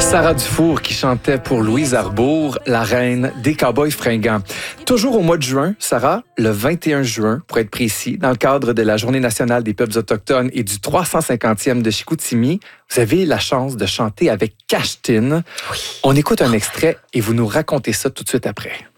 Sarah Dufour qui chantait pour Louise Arbour, la reine des Cowboys fringants. Toujours au mois de juin, Sarah, le 21 juin, pour être précis, dans le cadre de la Journée nationale des peuples autochtones et du 350e de Chicoutimi, vous avez la chance de chanter avec Cash Tin. Oui. On écoute un extrait et vous nous racontez ça tout de suite après.